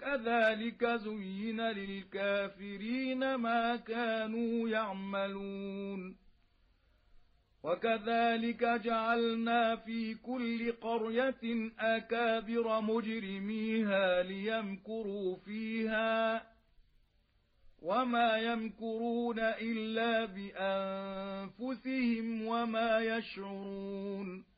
كذلك زين للكافرين ما كانوا يعملون وكذلك جعلنا في كل قرية أكابر مجرميها ليمكروا فيها وما يمكرون إلا بأنفسهم وما يشعرون